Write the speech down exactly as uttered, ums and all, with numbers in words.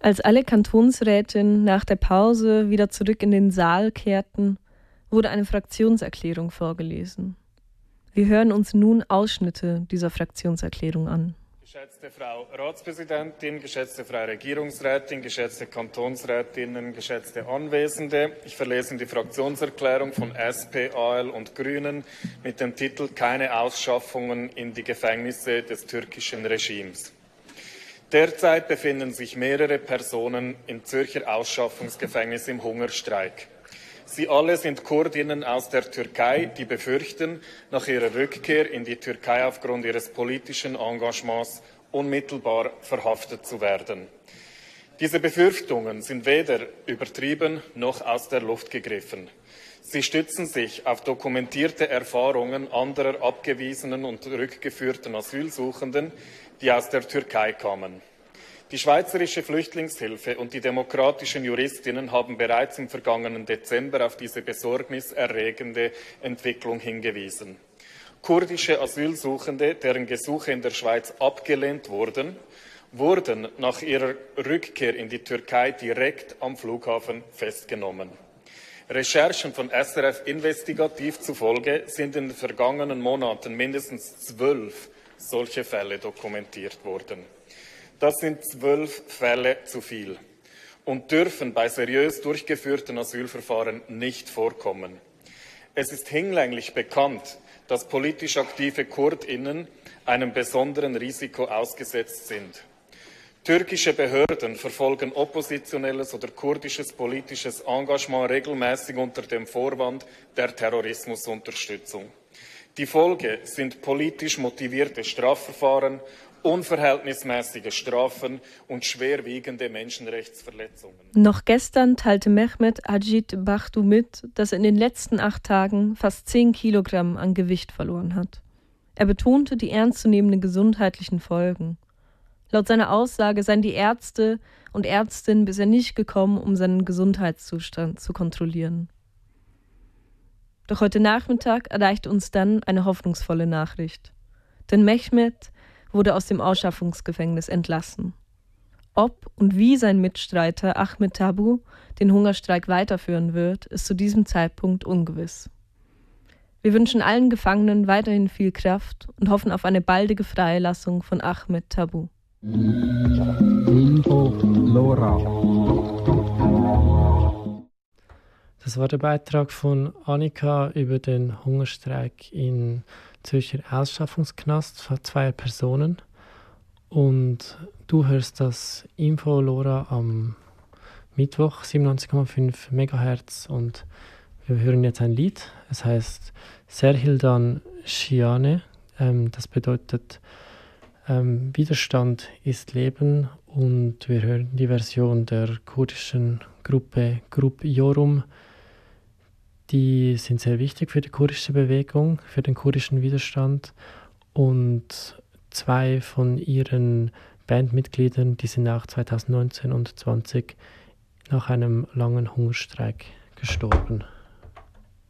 Als alle Kantonsrätinnen nach der Pause wieder zurück in den Saal kehrten, wurde eine Fraktionserklärung vorgelesen. Wir hören uns nun Ausschnitte dieser Fraktionserklärung an. Geschätzte Frau Ratspräsidentin, geschätzte Frau Regierungsrätin, geschätzte Kantonsrätinnen, geschätzte Anwesende, ich verlese die Fraktionserklärung von S P, A L und Grünen mit dem Titel Keine Ausschaffungen in die Gefängnisse des türkischen Regimes. Derzeit befinden sich mehrere Personen im Zürcher Ausschaffungsgefängnis im Hungerstreik. Sie alle sind Kurdinnen aus der Türkei, die befürchten, nach ihrer Rückkehr in die Türkei aufgrund ihres politischen Engagements unmittelbar verhaftet zu werden. Diese Befürchtungen sind weder übertrieben noch aus der Luft gegriffen. Sie stützen sich auf dokumentierte Erfahrungen anderer abgewiesenen und rückgeführten Asylsuchenden, die aus der Türkei kamen. Die Schweizerische Flüchtlingshilfe und die demokratischen Juristinnen haben bereits im vergangenen Dezember auf diese besorgniserregende Entwicklung hingewiesen. Kurdische Asylsuchende, deren Gesuche in der Schweiz abgelehnt wurden, wurden nach ihrer Rückkehr in die Türkei direkt am Flughafen festgenommen. Recherchen von S R F Investigativ zufolge sind in den vergangenen Monaten mindestens zwölf solche Fälle dokumentiert worden. Das sind zwölf Fälle zu viel und dürfen bei seriös durchgeführten Asylverfahren nicht vorkommen. Es ist hinlänglich bekannt, dass politisch aktive KurdInnen einem besonderen Risiko ausgesetzt sind. Türkische Behörden verfolgen oppositionelles oder kurdisches politisches Engagement regelmäßig unter dem Vorwand der Terrorismusunterstützung. Die Folge sind politisch motivierte Strafverfahren, unverhältnismäßige Strafen und schwerwiegende Menschenrechtsverletzungen. Noch gestern teilte Mehmet Ajit Bahtu mit, dass er in den letzten acht Tagen fast zehn Kilogramm an Gewicht verloren hat. Er betonte die ernstzunehmenden gesundheitlichen Folgen. Laut seiner Aussage seien die Ärzte und Ärztinnen bisher nicht gekommen, um seinen Gesundheitszustand zu kontrollieren. Doch heute Nachmittag erreichte uns dann eine hoffnungsvolle Nachricht. Denn Mehmet wurde aus dem Ausschaffungsgefängnis entlassen. Ob und wie sein Mitstreiter Ahmet Tabu den Hungerstreik weiterführen wird, ist zu diesem Zeitpunkt ungewiss. Wir wünschen allen Gefangenen weiterhin viel Kraft und hoffen auf eine baldige Freilassung von Ahmet Tabu. Info Lora. Das war der Beitrag von Annika über den Hungerstreik in Zürcher Ausschaffungsknast von zwei Personen. Und du hörst das Info Lora am Mittwoch, siebenundneunzig Komma fünf Megahertz. Und wir hören jetzt ein Lied. Es heißt Serhildan Shiane. Ähm, das bedeutet ähm, Widerstand ist Leben. Und wir hören die Version der kurdischen Gruppe Grup Yorum. Die sind sehr wichtig für die kurdische Bewegung, für den kurdischen Widerstand. Und zwei von ihren Bandmitgliedern, die sind auch zwanzig neunzehn und zwanzig nach einem langen Hungerstreik gestorben.